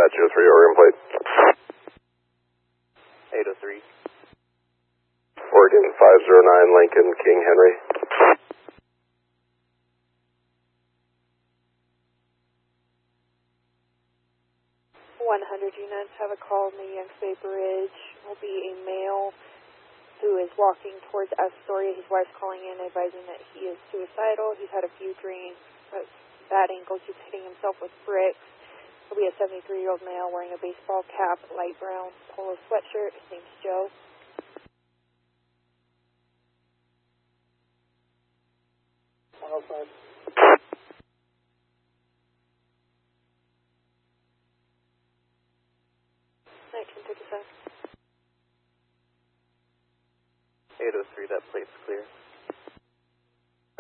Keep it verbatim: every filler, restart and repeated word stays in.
dispatch oh three, Oregon plate. eight oh three. Oregon five zero nine, Lincoln, King Henry. one hundred units have a call in the Yanks Bay Bridge. Will be a male who is walking towards Astoria. His wife's calling in advising that he is suicidal. He's had a few drinks, but bad ankles. He's hitting himself with bricks. He'll be a seventy-three-year-old male wearing a baseball cap, light brown polo sweatshirt. His name's Joe. one oh five. nineteen fifty-five. eight oh three, that plate's clear.